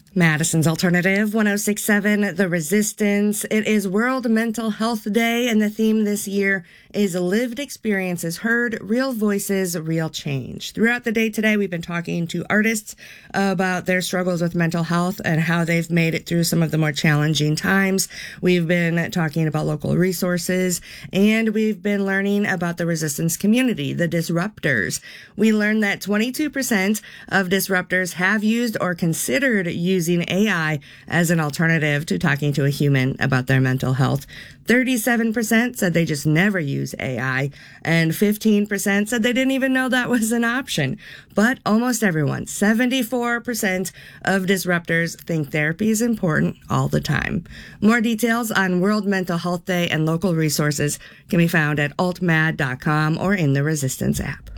Madison's Alternative 106.7, The Resistance. It is World Mental Health Day, and the theme this year is lived experiences heard, real voices, real change. Throughout the day today, we've been talking to artists about their struggles with mental health and how they've made it through some of the more challenging times. We've been talking about local resources, and we've been learning about the resistance community, the disruptors. We learned that 22% of disruptors have used or considered using AI as an alternative to talking to a human about their mental health. 37% said they just never use AI, and 15% said they didn't even know that was an option. But almost everyone, 74% of disruptors, think therapy is important all the time. More details on World Mental Health Day and local resources can be found at altmad.com or in the Resistance app.